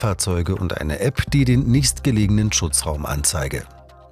Fahrzeuge und eine App, die den nächstgelegenen Schutzraum anzeige.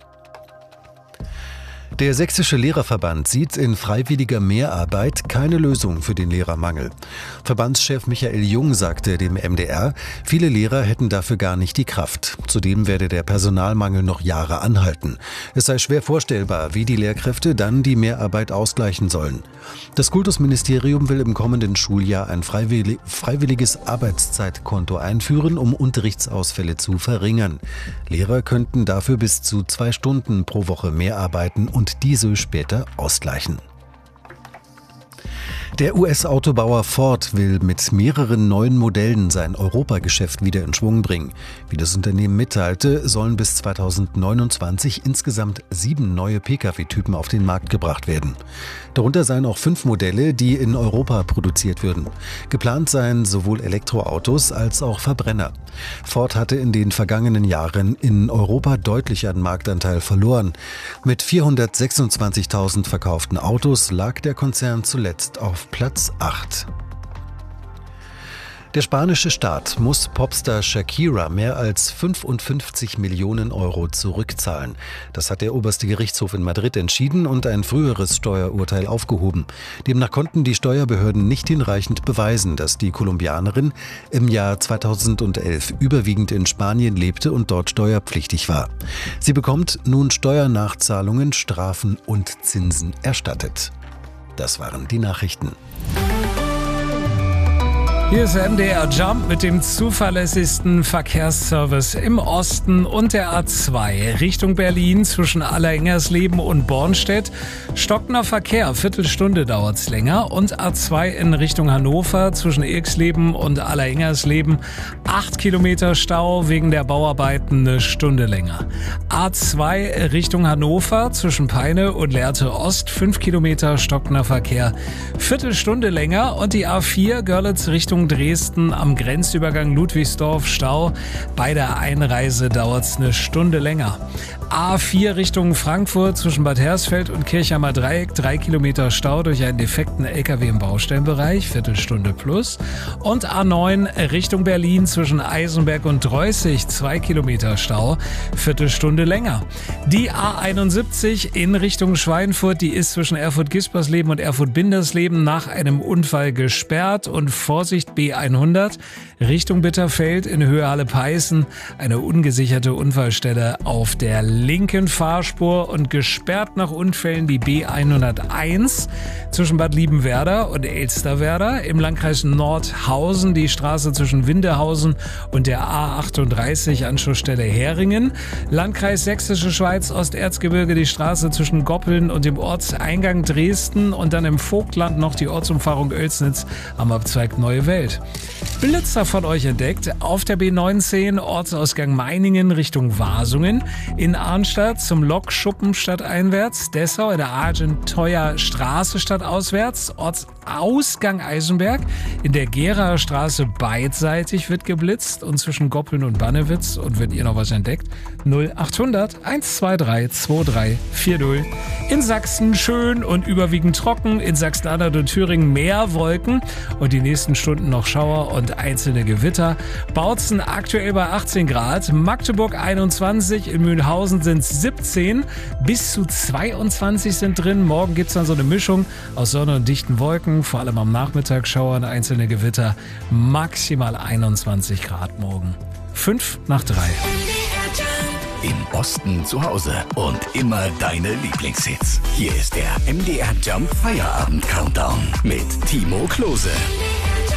Der Sächsische Lehrerverband sieht in freiwilliger Mehrarbeit keine Lösung für den Lehrermangel. Verbandschef Michael Jung sagte dem MDR, viele Lehrer hätten dafür gar nicht die Kraft. Zudem werde der Personalmangel noch Jahre anhalten. Es sei schwer vorstellbar, wie die Lehrkräfte dann die Mehrarbeit ausgleichen sollen. Das Kultusministerium will im kommenden Schuljahr ein freiwilliges Arbeitszeitkonto einführen, um Unterrichtsausfälle zu verringern. Lehrer könnten dafür bis zu 2 Stunden pro Woche mehr arbeiten und diese später ausgleichen. Der US-Autobauer Ford will mit mehreren neuen Modellen sein Europageschäft wieder in Schwung bringen. Wie das Unternehmen mitteilte, sollen bis 2029 insgesamt 7 neue Pkw-Typen auf den Markt gebracht werden. Darunter seien auch 5 Modelle, die in Europa produziert würden. Geplant seien sowohl Elektroautos als auch Verbrenner. Ford hatte in den vergangenen Jahren in Europa deutlich an Marktanteil verloren. Mit 426.000 verkauften Autos lag der Konzern zuletzt auf Platz 8. Der spanische Staat muss Popstar Shakira mehr als 55 Millionen Euro zurückzahlen. Das hat der oberste Gerichtshof in Madrid entschieden und ein früheres Steuerurteil aufgehoben. Demnach konnten die Steuerbehörden nicht hinreichend beweisen, dass die Kolumbianerin im Jahr 2011 überwiegend in Spanien lebte und dort steuerpflichtig war. Sie bekommt nun Steuernachzahlungen, Strafen und Zinsen erstattet. Das waren die Nachrichten. Hier ist MDR Jump mit dem zuverlässigsten Verkehrsservice im Osten und der A2 Richtung Berlin zwischen Allerengersleben und Bornstedt. Stockender Verkehr, Viertelstunde dauert's länger, und A2 in Richtung Hannover zwischen Irxleben und Allerengersleben 8 Kilometer Stau wegen der Bauarbeiten, eine Stunde länger. A2 Richtung Hannover zwischen Peine und Lehrte Ost 5 Kilometer stockender Verkehr, Viertelstunde länger, und die A4 Görlitz Richtung Dresden am Grenzübergang Ludwigsdorf Stau. Bei der Einreise dauert's eine Stunde länger. A4 Richtung Frankfurt zwischen Bad Hersfeld und Kirchheimer Dreieck 3 Kilometer Stau durch einen defekten LKW im Baustellenbereich, Viertelstunde plus. Und A9 Richtung Berlin zwischen Eisenberg und Dreußig 2 Kilometer Stau, Viertelstunde länger. Die A71 in Richtung Schweinfurt, die ist zwischen Erfurt-Gispersleben und Erfurt-Bindersleben nach einem Unfall gesperrt, und Vorsicht B100 Richtung Bitterfeld in Höhe Halle-Peißen, eine ungesicherte Unfallstelle auf der linken Fahrspur, und gesperrt nach Unfällen die B101 zwischen Bad Liebenwerda und Elsterwerda, im Landkreis Nordhausen die Straße zwischen Windehausen und der A38 Anschlussstelle Heringen, Landkreis Sächsische Schweiz Osterzgebirge die Straße zwischen Goppeln und dem Ortseingang Dresden, und dann im Vogtland noch die Ortsumfahrung Oelsnitz am Abzweig Neue Welt. Blitzer von euch entdeckt auf der B19 Ortsausgang Meiningen Richtung Wasungen, in Arnstadt zum Lokschuppen stadteinwärts, Dessau in der Argenteuer Straße stadtauswärts, Ortsausgang Eisenberg, in der Geraer Straße beidseitig wird geblitzt und zwischen Goppeln und Bannewitz. Und wenn ihr noch was entdeckt, 0800 123 2340. In Sachsen schön und überwiegend trocken, in Sachsen-Anhalt und Thüringen mehr Wolken und die nächsten Stunden noch Schauer und einzelne Gewitter. Bautzen aktuell bei 18 Grad, Magdeburg 21, in Mühlhausen sind es 17, bis zu 22 sind drin. Morgen gibt es dann so eine Mischung aus Sonne und dichten Wolken, vor allem am Nachmittag Schauer und einzelne Gewitter. Maximal 21 Grad morgen. 5 nach 3. Im Osten zu Hause und immer deine Lieblingshits. Hier ist der MDR Jump Feierabend Countdown mit Timo Klose.